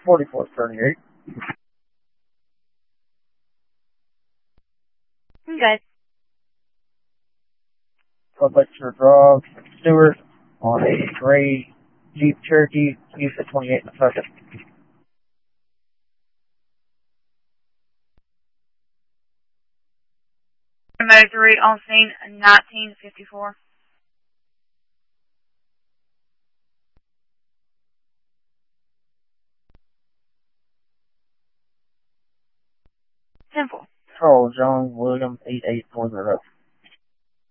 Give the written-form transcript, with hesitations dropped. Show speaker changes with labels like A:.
A: 4438.
B: Okay.
A: Lecture Drive, Stewart, on a gray Jeep Cherokee, use at 28 in a second.
B: Mode 3 on scene 1954. Simple.
A: Charles John William 8840.